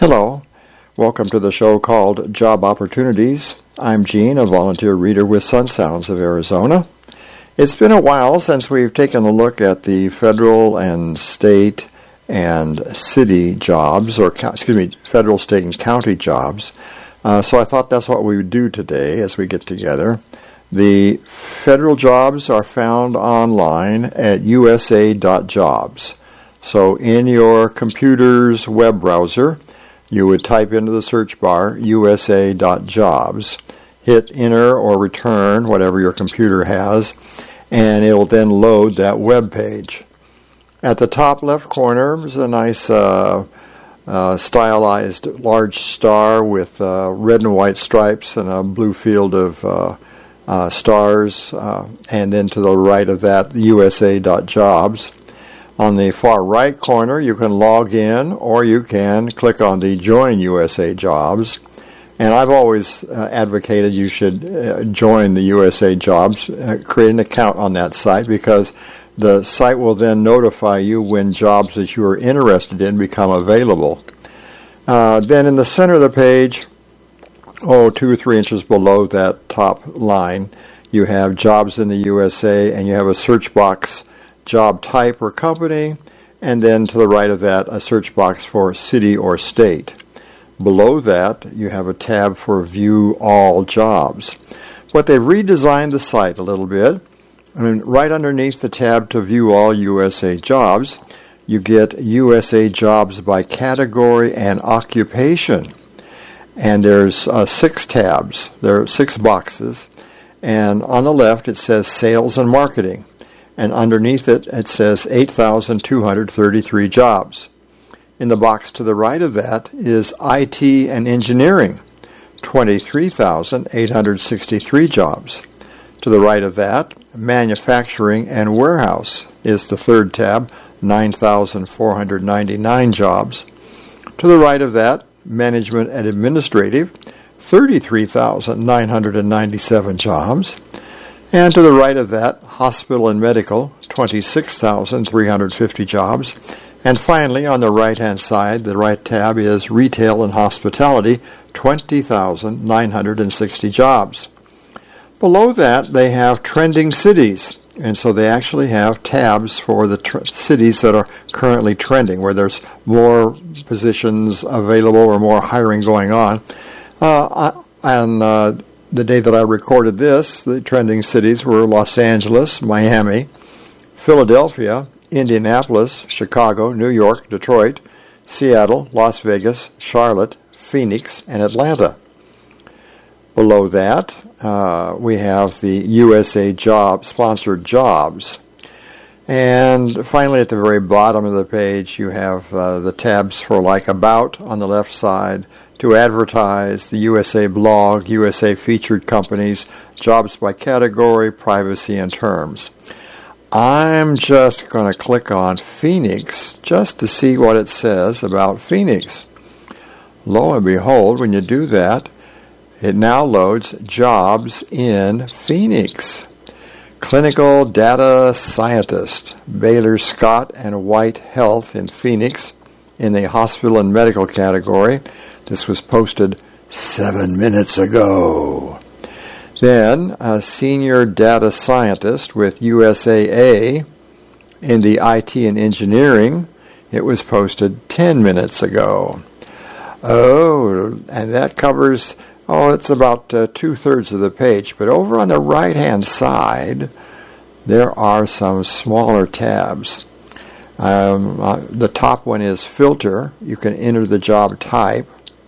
Hello, welcome to the show called Job Opportunities. I'm Gene, a volunteer reader with Sun Sounds of Arizona. It's been a while since we've taken a look at the federal and state and city jobs, federal, state, and county jobs. So I thought that's what we would do today as we get together. The federal jobs are found online at usa.jobs. So in your computer's web browser, you would type into the search bar usa.jobs, hit enter or return, whatever your computer has, and it will then load that web page. At the top left corner is a nice stylized large star with red and white stripes and a blue field of stars, and then to the right of that, usa.jobs. On the far right corner, you can log in, or you can click on the Join USA Jobs. And I've always advocated you should join the USA Jobs, create an account on that site, because the site will then notify you when jobs that you are interested in become available. Then in the center of the page, 2 or 3 inches below that top line, you have Jobs in the USA, and you have a search box, job type or company, and then to the right of that, a search box for city or state. Below that, you have a tab for View All Jobs. But they've redesigned the site a little bit. Right underneath the tab to View All USA Jobs, you get USA Jobs by category and occupation. And there's 6 tabs. There are 6 boxes. And on the left, it says Sales and Marketing. And underneath it, it says 8,233 jobs. In the box to the right of that is IT and Engineering, 23,863 jobs. To the right of that, Manufacturing and Warehouse is the third tab, 9,499 jobs. To the right of that, Management and Administrative, 33,997 jobs. And to the right of that, Hospital and Medical, 26,350 jobs. And finally, on the right-hand side, the right tab is Retail and Hospitality, 20,960 jobs. Below that, they have Trending Cities. And so they actually have tabs for the cities that are currently trending, where there's more positions available or more hiring going on. The day that I recorded this, the trending cities were Los Angeles, Miami, Philadelphia, Indianapolis, Chicago, New York, Detroit, Seattle, Las Vegas, Charlotte, Phoenix, and Atlanta. Below that, we have the USA sponsored jobs. And finally, at the very bottom of the page, you have the tabs for like About on the left side, to advertise, the USA blog, USA featured companies, jobs by category, privacy, and terms. I'm just going to click on Phoenix just to see what it says about Phoenix. Lo and behold, when you do that, it now loads jobs in Phoenix. Clinical Data Scientist, Baylor Scott and White Health in Phoenix in the Hospital and Medical category. This was posted 7 minutes ago. Then a Senior Data Scientist with USAA in the IT and Engineering. It was posted 10 minutes ago. And that covers, it's about 2/3 of the page. But over on the right-hand side, there are some smaller tabs. The top one is Filter. You can enter the job type,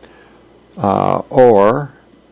or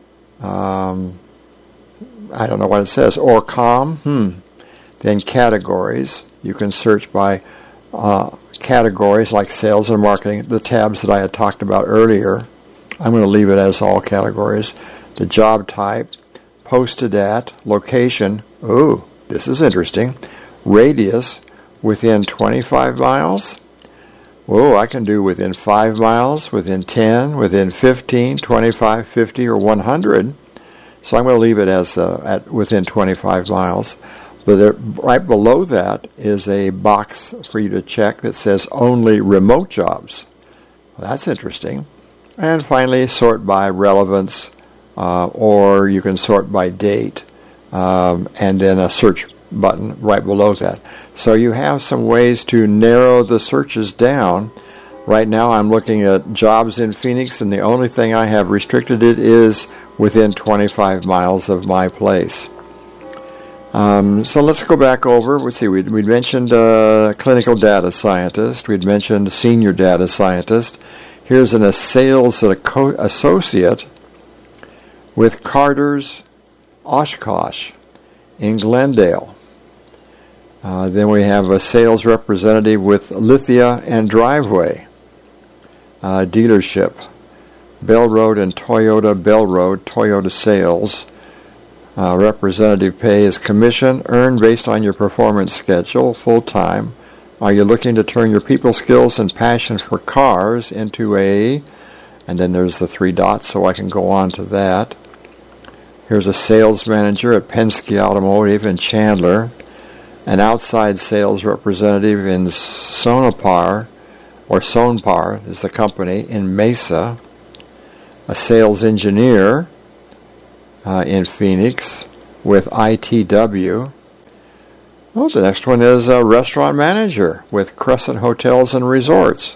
I don't know what it says, or Then Categories. You can search by categories like Sales and Marketing, the tabs that I had talked about earlier. I'm going to leave it as all categories. The job type, posted at, location. This is interesting. Radius, within 25 miles. I can do within 5 miles, within 10, within 15, 25, 50, or 100. So I'm going to leave it as at within 25 miles. But right below that is a box for you to check that says only remote jobs. Well, that's interesting. And finally, sort by relevance, or you can sort by date, and then a search button right below that. So you have some ways to narrow the searches down. Right now I'm looking at jobs in Phoenix, and the only thing I have restricted it is within 25 miles of my place. So let's go back over. Let's see, we'd mentioned clinical data scientist. We'd mentioned senior data scientist. Here's a sales associate with Carter's Oshkosh in Glendale. Then we have a sales representative with Lithia and Driveway dealership. Bell Road and Toyota Bell Road, Toyota sales. Representative pay is commission earned based on your performance schedule, full-time. Are you looking to turn your people skills and passion for cars into and then there's the 3 dots, so I can go on to that. Here's a sales manager at Penske Automotive in Chandler, an outside sales representative in Sonopar is the company, in Mesa, a sales engineer in Phoenix with ITW. Oh, the next one is a restaurant manager with Crescent Hotels and Resorts.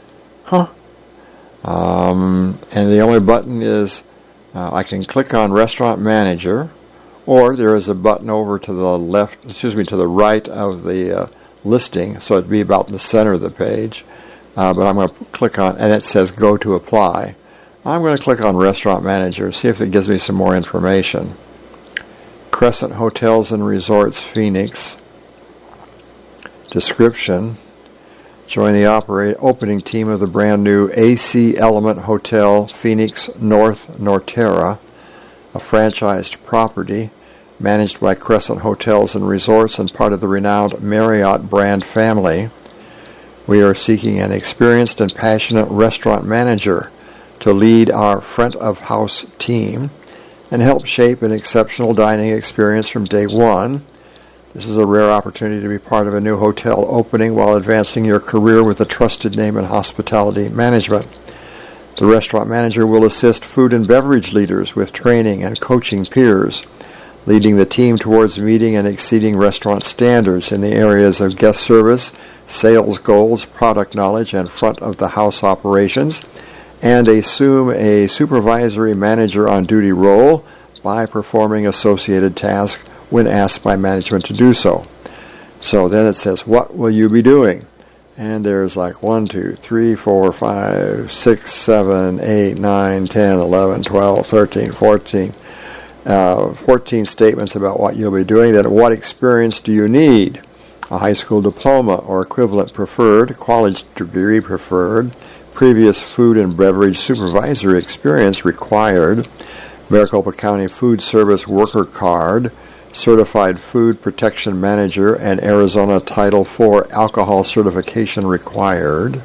And the only button is I can click on Restaurant Manager, or there is a button over to the right of the listing, so it'd be about in the center of the page. But I'm going to click on, and it says Go to Apply. I'm going to click on Restaurant Manager, see if it gives me some more information. Crescent Hotels and Resorts, Phoenix. Description: join the opening team of the brand new AC Element Hotel, Phoenix North Norterra, a franchised property managed by Crescent Hotels and Resorts and part of the renowned Marriott brand family. We are seeking an experienced and passionate restaurant manager to lead our front-of-house team and help shape an exceptional dining experience from day one. This is a rare opportunity to be part of a new hotel opening while advancing your career with a trusted name in hospitality management. The restaurant manager will assist food and beverage leaders with training and coaching peers, leading the team towards meeting and exceeding restaurant standards in the areas of guest service, sales goals, product knowledge, and front-of-the-house operations, and assume a supervisory manager on duty role by performing associated tasks when asked by management to do so. So then it says, what will you be doing? And there's like 1, 2, 3, 4, 5, 6, 7, 8, 9, 10, 11, 12, 13, 14. 14 statements about what you'll be doing. Then what experience do you need? A high school diploma or equivalent preferred, college degree preferred, previous food and beverage supervisory experience required, Maricopa County Food Service Worker Card, Certified Food Protection Manager, and Arizona Title IV Alcohol Certification required.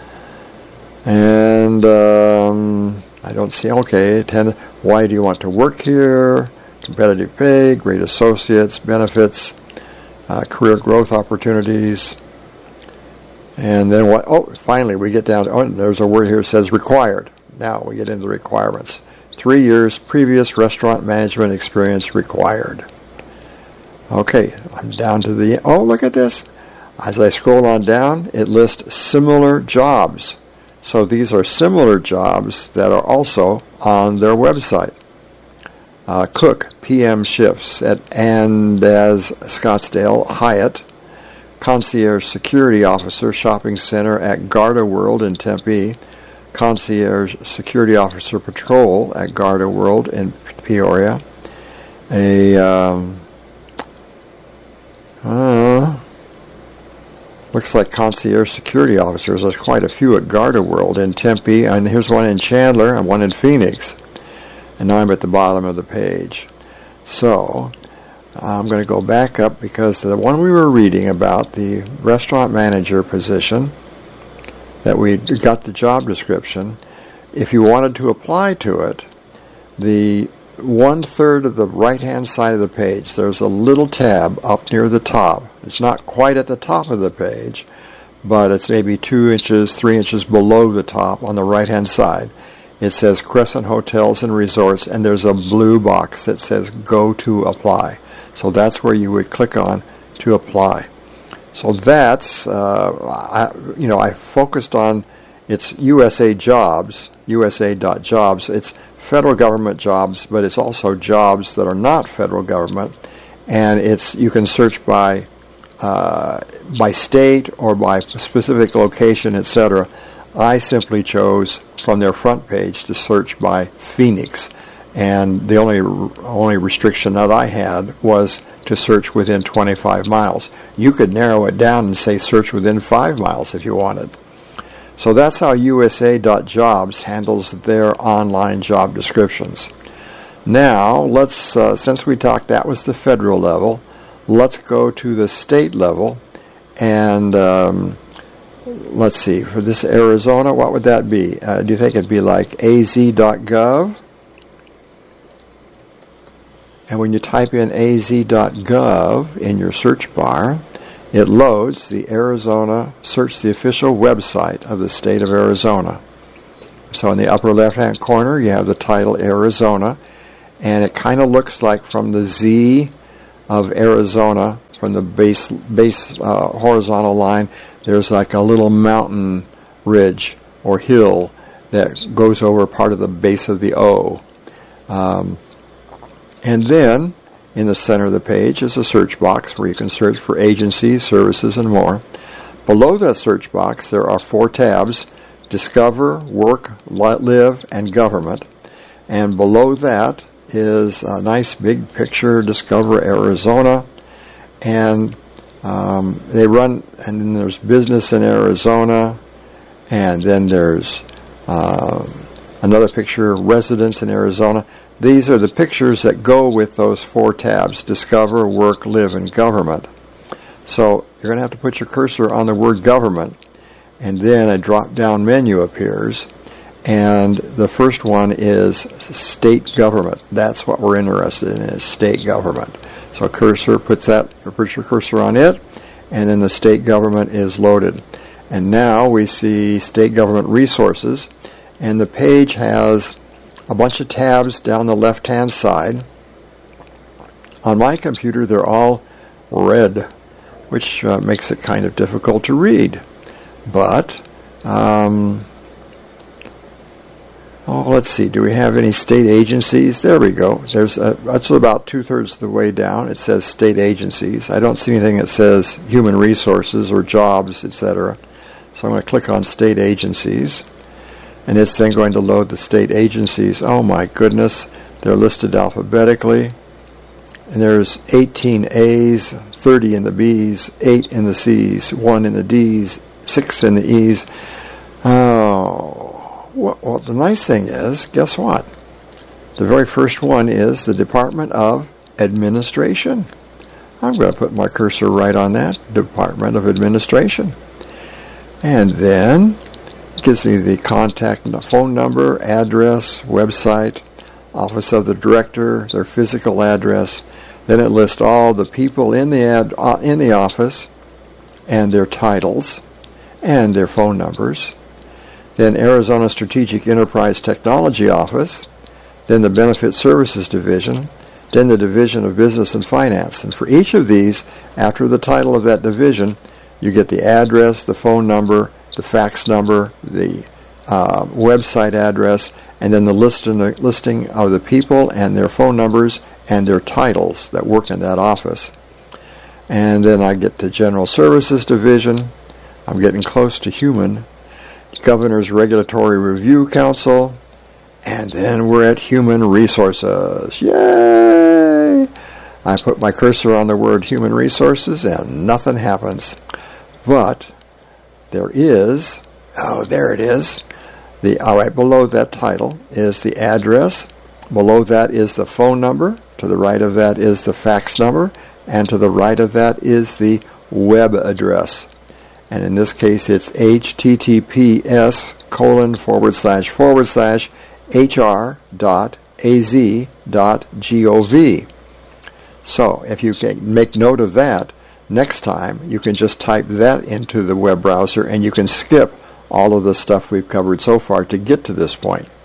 And I don't see, okay, 10, why do you want to work here? Competitive pay, great associates, benefits, career growth opportunities. And then what? Oh, finally we get down to, there's a word here that says required. Now we get into the requirements. 3 years previous restaurant management experience required. Okay, I'm down to the, oh, look at this. As I scroll on down, it lists similar jobs. So these are similar jobs that are also on their website. Cook, PM shifts at Andaz Scottsdale Hyatt. Concierge Security Officer, Shopping Center at Garda World in Tempe. Concierge Security Officer Patrol at Garda World in Peoria. Looks like concierge security officers. There's quite a few at Garda World in Tempe, and here's one in Chandler and one in Phoenix. And now I'm at the bottom of the page. So I'm going to go back up because the one we were reading about, the restaurant manager position, that we got the job description, if you wanted to apply to it, the 1/3 of the right-hand side of the page, there's a little tab up near the top. It's not quite at the top of the page, but it's maybe 2 inches, 3 inches below the top on the right-hand side. it says Crescent Hotels and Resorts, and there's a blue box that says Go to Apply. So that's where you would click on to apply. So that's, I focused on, it's USA Jobs, USA.jobs. It's federal government jobs, but it's also jobs that are not federal government. And you can search by state or by specific location, etc. I simply chose from their front page to search by Phoenix. And the only restriction that I had was to search within 25 miles. You could narrow it down and say search within 5 miles if you wanted. So that's how USA.jobs handles their online job descriptions. Now, let's, since we talked that was the federal level, let's go to the state level. And let's see, for this Arizona, what would that be? Do you think it'd be like az.gov? And when you type in az.gov in your search bar, it loads the Arizona, search the official website of the state of Arizona. So in the upper left-hand corner, you have the title Arizona, and it kind of looks like from the Z of Arizona, from the base horizontal line, there's like a little mountain ridge or hill that goes over part of the base of the O. And then, in the center of the page is a search box where you can search for agencies, services, and more. Below that search box, there are 4 tabs: Discover, Work, Live, and Government. And below that is a nice big picture, Discover Arizona. And they run, and then there's Business in Arizona. And then there's another picture, Residence in Arizona. These are the pictures that go with those 4 tabs: Discover, Work, Live, and Government. So you're going to have to put your cursor on the word government, and then a drop-down menu appears, and the first one is state government. That's what we're interested in, is state government. So put your cursor on it, and then the state government is loaded. And now we see state government resources, and the page has a bunch of tabs down the left-hand side. On my computer, they're all red, which makes it kind of difficult to read. But, let's see, do we have any state agencies? There we go. That's about 2/3 of the way down. It says state agencies. I don't see anything that says human resources or jobs, etc. So I'm going to click on state agencies. And it's then going to load the state agencies. Oh my goodness, they're listed alphabetically. And there's 18 A's, 30 in the B's, 8 in the C's, 1 in the D's, 6 in the E's. Oh, well, the nice thing is, guess what? The very first one is the Department of Administration. I'm going to put my cursor right on that, Department of Administration. And then gives me the contact phone number, address, website, office of the director, their physical address. Then it lists all the people in the office and their titles and their phone numbers. Then Arizona Strategic Enterprise Technology Office. Then the Benefit Services Division. Then the Division of Business and Finance. And for each of these, after the title of that division, you get the address, the phone number, the fax number, the website address, and then the listing of the people and their phone numbers and their titles that work in that office. And then I get to General Services Division. I'm getting close to Human. Governor's Regulatory Review Council. And then we're at Human Resources. Yay! I put my cursor on the word Human Resources and nothing happens. But there is, there it is. Right below that title is the address. Below that is the phone number. To the right of that is the fax number. And to the right of that is the web address. And in this case, it's https://hr.az.gov. So if you can make note of that, next time you can just type that into the web browser and you can skip all of the stuff we've covered so far to get to this point.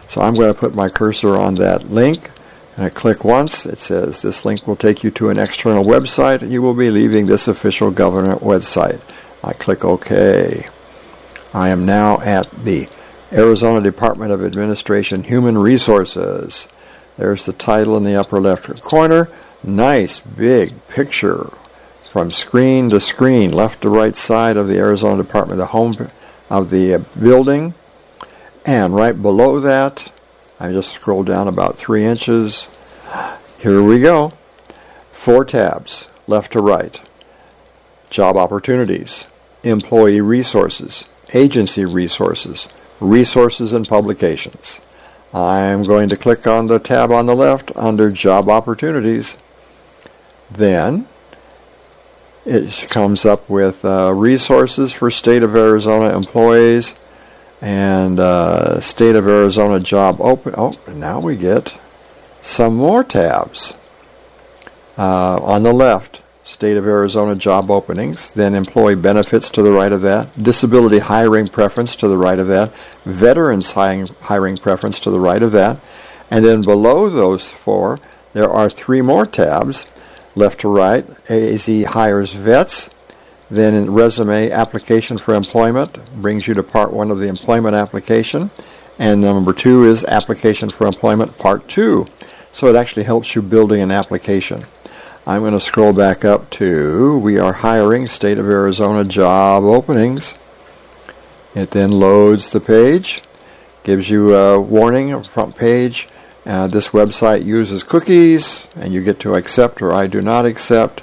So I'm going to put my cursor on that link, and I click once. It says this link will take you to an external website, and you will be leaving this official government website. I click OK. I am now at the Arizona Department of Administration Human Resources. There's the title in the upper left corner. Nice big picture from screen to screen, left to right side of the Arizona Department of the building. And right below that, I just scroll down about 3 inches. Here we go. 4 tabs, left to right. Job opportunities, employee resources, agency resources, resources and publications. I'm going to click on the tab on the left under job opportunities. Then it comes up with resources for State of Arizona employees and State of Arizona job open. Oh, now we get some more tabs. On the left, State of Arizona job openings, then employee benefits to the right of that, disability hiring preference to the right of that, veterans hiring preference to the right of that, and then below those 4, there are 3 more tabs, left to right. AZ hires vets, then in resume application for employment brings you to part 1 of the employment application, and number 2 is application for employment part 2. So it actually helps you building an application. I'm going to scroll back up to we are hiring State of Arizona job openings. It then loads the page, gives you a warning, front page. This website uses cookies, and you get to accept or I do not accept.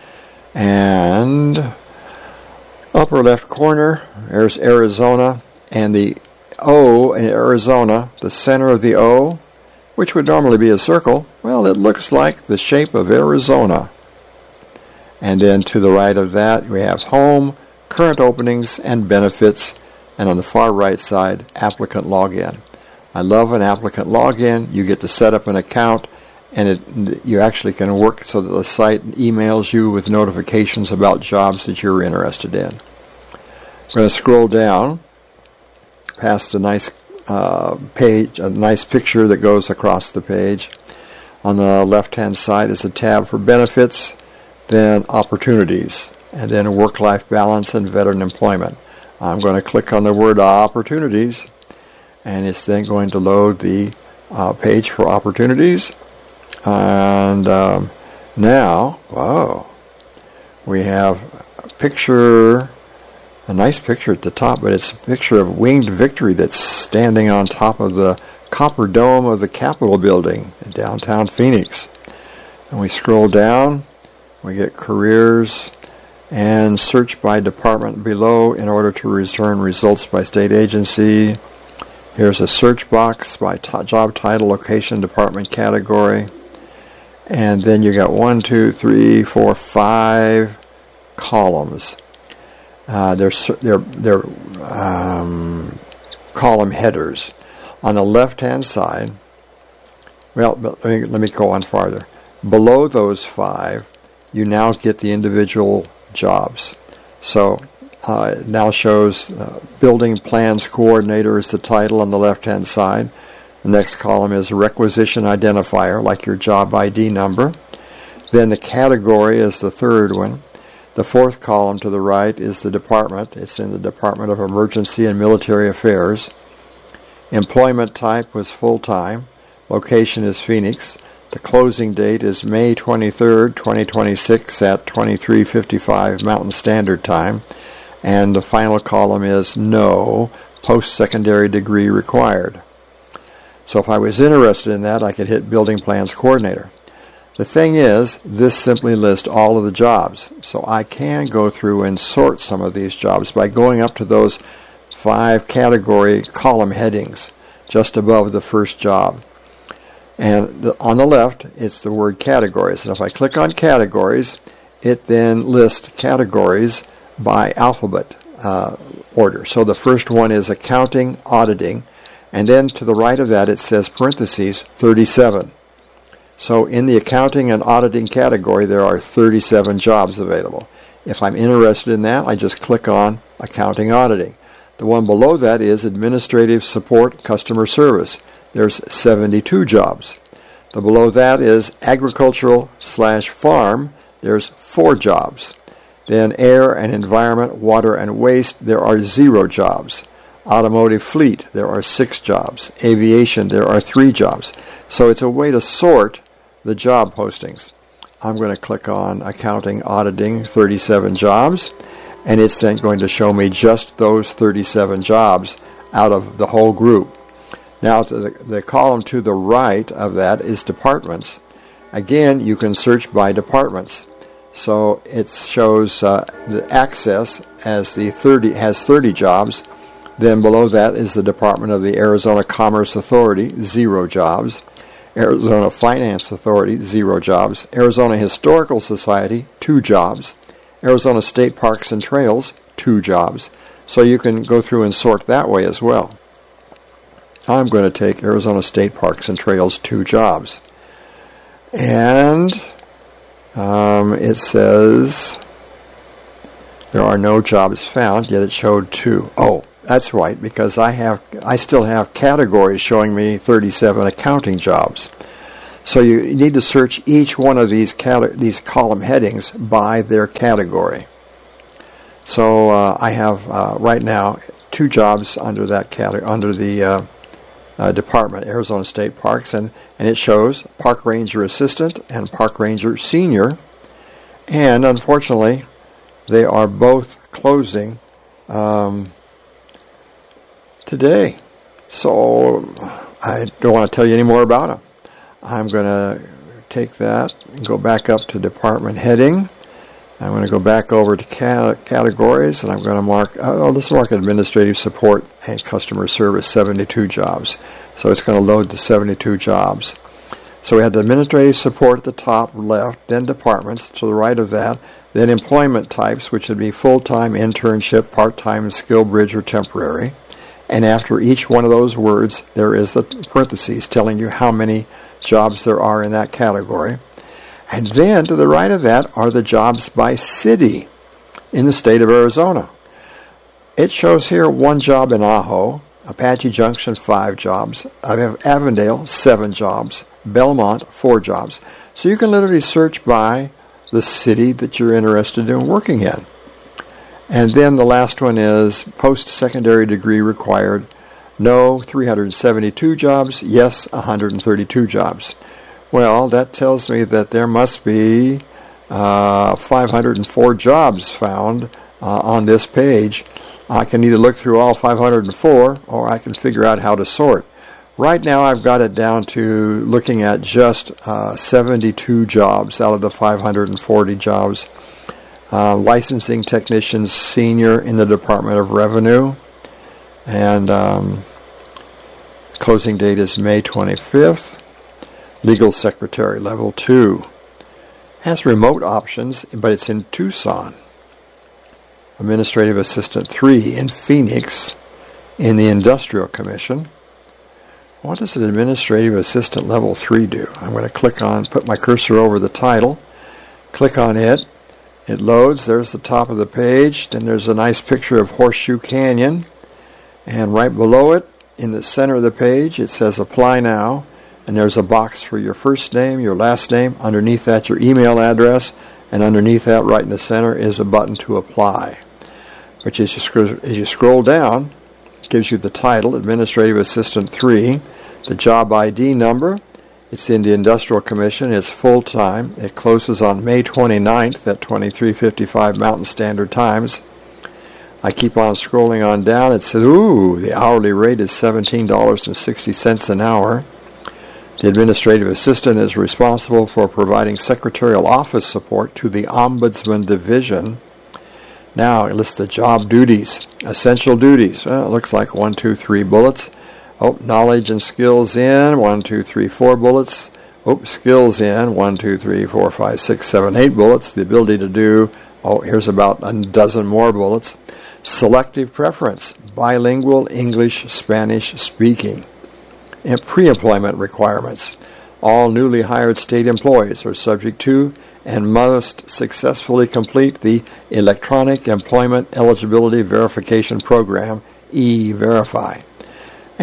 And upper left corner, there's Arizona, and the O in Arizona, the center of the O, which would normally be a circle, well, it looks like the shape of Arizona. And then to the right of that, we have home, current openings, and benefits, and on the far right side, applicant login. I love an applicant login. You get to set up an account, and you actually can work so that the site emails you with notifications about jobs that you're interested in. I'm going to scroll down past the nice page, a nice picture that goes across the page. On the left-hand side is a tab for benefits, then opportunities, and then work-life balance and veteran employment. I'm going to click on the word opportunities, and it's then going to load the page for opportunities. And now, wow, we have a picture, a nice picture at the top, but it's a picture of Winged Victory that's standing on top of the copper dome of the Capitol building in downtown Phoenix. And we scroll down, we get careers and search by department below in order to return results by state agency. Here's a search box by job title, location, department, category. And then you got 1, 2, 3, 4, 5 columns. They're column headers. On the left-hand side, well, let me go on farther. Below those 5, you now get the individual jobs. So it now shows Building Plans Coordinator is the title on the left-hand side. The next column is Requisition Identifier, like your job ID number. Then the category is the third one. The fourth column to the right is the department. It's in the Department of Emergency and Military Affairs. Employment type was full-time. Location is Phoenix. The closing date is May 23rd, 2026 at 23:55 Mountain Standard Time. And the final column is no post-secondary degree required. So if I was interested in that, I could hit Building Plans Coordinator. The thing is, this simply lists all of the jobs. So I can go through and sort some of these jobs by going up to those 5 category column headings just above the first job. And on the left, it's the word categories. And if I click on categories, it then lists categories by alphabet order. So the first one is accounting, auditing, and then to the right of that it says parentheses 37. So in the accounting and auditing category there are 37 jobs available. If I'm interested in that, I just click on accounting auditing. The one below that is administrative support customer service. there's 72 jobs. The below that is agricultural/farm, there's 4 jobs. Then air and environment, water and waste, there are 0 jobs. Automotive fleet, there are 6 jobs. Aviation, there are 3 jobs. So it's a way to sort the job postings. I'm going to click on accounting, auditing, 37 jobs, and it's then going to show me just those 37 jobs out of the whole group. Now the column to the right of that is departments. Again, you can search by departments. So it shows the Access as has 30 jobs. Then below that is the Department of the Arizona Commerce Authority, 0 jobs. Arizona Finance Authority, 0 jobs. Arizona Historical Society, 2 jobs. Arizona State Parks and Trails, 2 jobs. So you can go through and sort that way as well. I'm going to take Arizona State Parks and Trails, 2 jobs. And it says there are no jobs found, yet it showed 2. Oh, that's right, because I still have categories showing me 37 accounting jobs. So you need to search each one of these column headings by their category. So I have right now 2 jobs under that category, under the department, Arizona State Parks, and it shows Park Ranger Assistant and Park Ranger Senior. And unfortunately, they are both closing today. So I don't want to tell you any more about them. I'm going to take that and go back up to department heading. I'm going to go back over to categories, and I'm going to mark, let's mark administrative support and customer service, 72 jobs. So it's going to load the 72 jobs. So we had administrative support at the top left, then departments to the right of that, then employment types, which would be full-time, internship, part-time, skill bridge, or temporary. And after each one of those words, there is the parentheses telling you how many jobs there are in that category. And then to the right of that are the jobs by city in the state of Arizona. It shows here 1 job in Ajo, Apache Junction 5 jobs, I have Avondale 7 jobs, Belmont 4 jobs. So you can literally search by the city that you're interested in working in. And then the last one is post-secondary degree required. No, 372 jobs. Yes, 132 jobs. Well, that tells me that there must be 504 jobs found on this page. I can either look through all 504 or I can figure out how to sort. Right now I've got it down to looking at just 72 jobs out of the 540 jobs. Licensing technicians senior in the Department of Revenue, and closing date is May 25th. Legal secretary level 2. Has remote options, but it's in Tucson. Administrative assistant 3 in Phoenix in the Industrial Commission. What does an administrative assistant level 3 do? I'm going to click on, put my cursor over the title, click on it. It loads. There's the top of the page. Then there's a nice picture of Horseshoe Canyon. And right below it, in the center of the page, it says Apply Now. And there's a box for your first name, your last name. Underneath that, your email address. And underneath that, right in the center, is a button to apply. Which as you scroll down, it gives you the title, Administrative Assistant 3, the job ID number. It's in the Industrial Commission. It's full-time. It closes on May 29th at 23:55 Mountain Standard Times. I keep on scrolling on down. It says, ooh, the hourly rate is $17.60 an hour. The administrative assistant is responsible for providing secretarial office support to the Ombudsman Division. Now, it lists the job duties, essential duties. Well, it looks like 1, 2, 3 bullets. Oh, knowledge and skills in, 1, 2, 3, 4 bullets. Oh, skills in, 1, 2, 3, 4, 5, 6, 7, 8 bullets. The ability to do, here's about a dozen more bullets. Selective preference, bilingual English, Spanish speaking. And pre-employment requirements. All newly hired state employees are subject to and must successfully complete the Electronic Employment Eligibility Verification Program, E-Verify.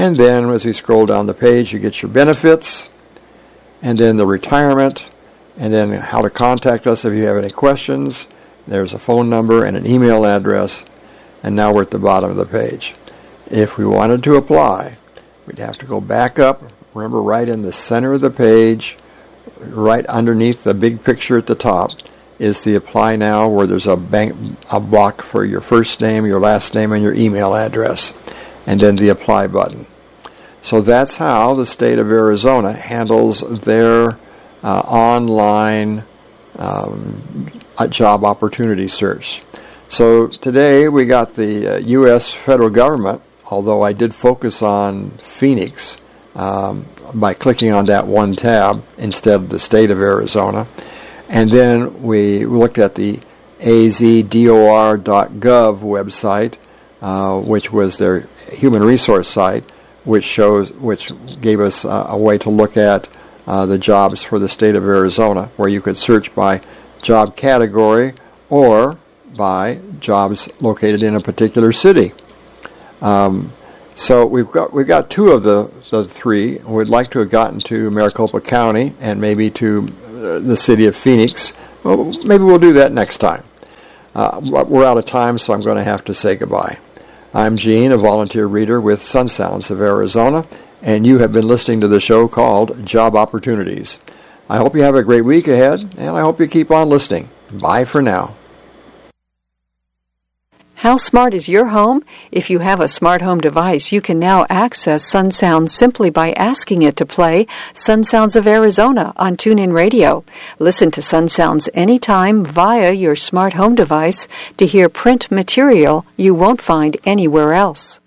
And then as we scroll down the page, you get your benefits, and then the retirement, and then how to contact us if you have any questions. There's a phone number and an email address, and now we're at the bottom of the page. If we wanted to apply, we'd have to go back up. Remember, right in the center of the page, right underneath the big picture at the top, is the Apply Now, where there's a block for your first name, your last name, and your email address, and then the Apply button. So that's how the state of Arizona handles their online job opportunity search. So today we got the U.S. federal government, although I did focus on Phoenix by clicking on that one tab instead of the state of Arizona. And then we looked at the azdor.gov website, which was their human resource site, which gave us a way to look at the jobs for the state of Arizona, where you could search by job category or by jobs located in a particular city. So we've got two of the three. We'd like to have gotten to Maricopa County and maybe to the city of Phoenix. Well, maybe we'll do that next time. We're out of time, so I'm going to have to say goodbye. I'm Gene, a volunteer reader with Sun Sounds of Arizona, and you have been listening to the show called Job Opportunities. I hope you have a great week ahead, and I hope you keep on listening. Bye for now. How smart is your home? If you have a smart home device, you can now access Sun Sounds simply by asking it to play Sun Sounds of Arizona on TuneIn Radio. Listen to Sun Sounds anytime via your smart home device to hear print material you won't find anywhere else.